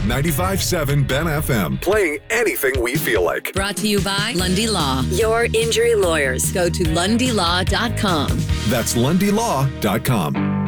95.7 Ben FM, playing anything we feel like. Brought to you by Lundy Law, your injury lawyers. Go to lundylaw.com. That's lundylaw.com.